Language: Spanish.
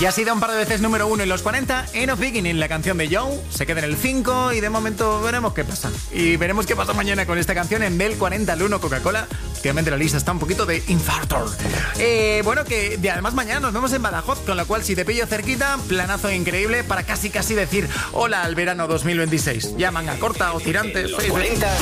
Ya ha sido un par de veces número 1 en los 40. End of Beginning, la canción de Joe, se queda en el 5 y de momento veremos qué pasa. Y veremos qué pasa mañana con esta canción en Bell 40 al 1 Coca-Cola. Últimamente la lista está un poquito de infarto. Bueno, que además mañana nos vemos en Badajoz, con lo cual si te pillo cerquita, planazo increíble para casi decir hola al verano 2026. Ya manga corta o tirantes. Los 40